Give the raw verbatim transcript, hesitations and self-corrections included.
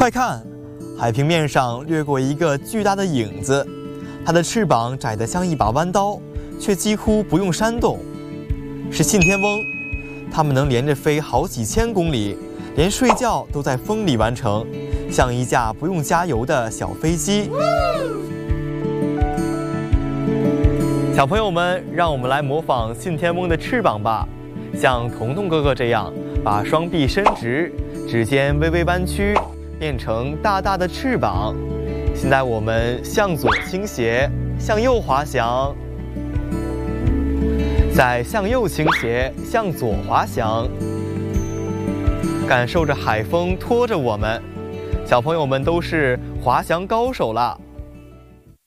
快看，海平面上掠过一个巨大的影子，它的翅膀窄得像一把弯刀，却几乎不用扇动。是信天翁，它们能连着飞好几千公里，连睡觉都在风里完成，像一架不用加油的小飞机。小朋友们，让我们来模仿信天翁的翅膀吧，像彤彤哥哥这样，把双臂伸直，指尖微微弯曲，变成大大的翅膀。现在我们向左倾斜，向右滑翔，再向右倾斜，向左滑翔，感受着海风拖着我们。小朋友们都是滑翔高手了。